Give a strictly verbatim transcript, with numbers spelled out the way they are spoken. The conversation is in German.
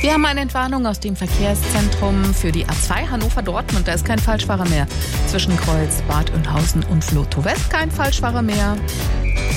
Wir haben eine Entwarnung aus dem Verkehrszentrum für die A zwei Hannover-Dortmund. Da ist kein Falschfahrer mehr. Zwischen Kreuz, Bad Oeynhausen und Vlotho West kein Falschfahrer mehr.